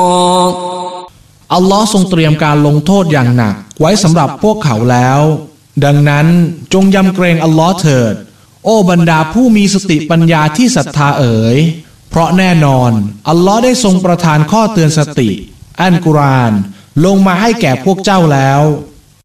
อัลลอฮ์ทรงเตรียมการลงโทษอย่างหนักไว้สำหรับพวกเขาแล้วดังนั้นจงยำเกรงอัลลอฮ์เถิดโอ้บรรดาผู้มีสติปัญญาที่ศรัทธาเอ๋ยเพราะแน่นอนอัลลอฮ์ได้ทรงประทานข้อเตือนสติอัลกุรอานลงมาให้แก่พวกเจ้าแล้ว